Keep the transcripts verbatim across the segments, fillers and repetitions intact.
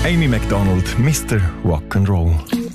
Amy MacDonald, Mister Rock'n'Roll.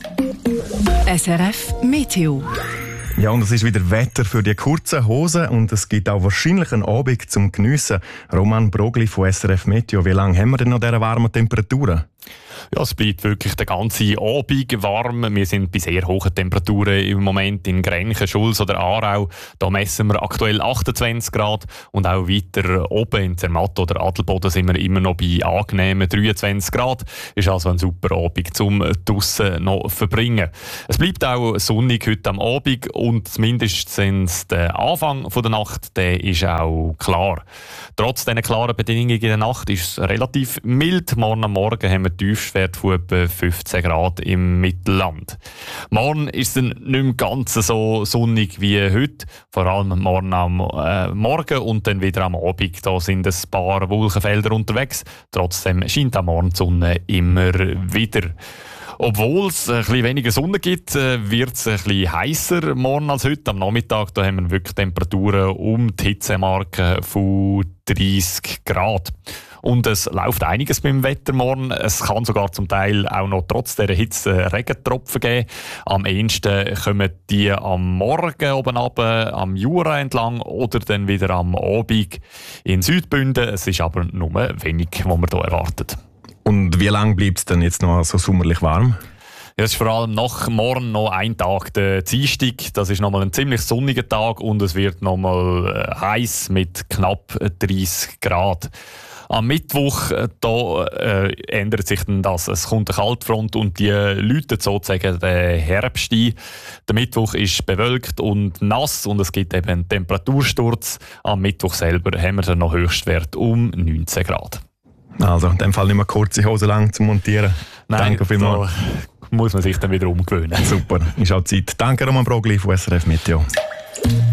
S R F Meteo. Ja, und es ist wieder Wetter für die kurzen Hosen und es gibt auch wahrscheinlich einen Abend zum Geniessen. Roman Brogli von S R F Meteo, wie lange haben wir denn noch diese warmen Temperaturen? Ja, es bleibt wirklich den ganzen Abend warm. Wir sind bei sehr hohen Temperaturen im Moment in Grenchen, Schulz oder Aarau. Da messen wir aktuell achtundzwanzig Grad und auch weiter oben in Zermatt oder Adelboden sind wir immer noch bei angenehmen dreiundzwanzig Grad. Ist also ein super Abend zum draussen noch verbringen. Es bleibt auch sonnig heute am Abend und zumindest der Anfang der Nacht, der ist auch klar. Trotz dieser klaren Bedingungen in der Nacht ist es relativ mild. Morgen am Morgen haben wir Tiefstwert von etwa fünfzehn Grad im Mittelland. Morgen ist es dann nicht mehr ganz so sonnig wie heute. Vor allem morgen am äh, Morgen und dann wieder am Abend. Da sind ein paar Wolkenfelder unterwegs. Trotzdem scheint am Morgen die Sonne immer wieder. Obwohl es ein bisschen weniger Sonne gibt, wird es ein bisschen heißer morgen als heute. Am Nachmittag da haben wir wirklich Temperaturen um die Hitzemarke von dreißig Grad. Und es läuft einiges beim Wetter morgen. Es kann sogar zum Teil auch noch trotz dieser Hitze Regentropfen geben. Am ehesten kommen die am Morgen oben runter, am Jura entlang oder dann wieder am Abend in Südbünden. Es ist aber nur wenig, was man hier erwartet. Und wie lange bleibt es denn jetzt noch so sommerlich warm? Ja, es ist vor allem nach morgen noch ein Tag, der Dienstag. Das ist nochmal ein ziemlich sonniger Tag und es wird nochmal heiß mit knapp dreißig Grad. Am Mittwoch da, äh, ändert sich dann das. Es kommt eine Kaltfront und die läutet sozusagen den Herbst ein. Der Mittwoch ist bewölkt und nass und es gibt eben einen Temperatursturz. Am Mittwoch selber haben wir dann noch Höchstwert um neunzehn Grad. Also in dem Fall nicht mehr kurze Hose lang zu montieren. Nein, danke vielmals. Da muss man sich dann wieder umgewöhnen. Super, ist auch Zeit. Danke Roman Brogli von S R F Meteo.